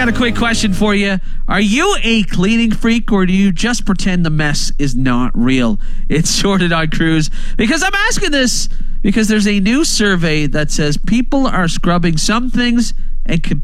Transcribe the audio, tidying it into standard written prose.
got a quick question for you. Are you a cleaning freak, or do you just pretend the mess is not real? It's Sorted on Cruise. Because I'm asking this because there's a new survey that says people are scrubbing some things and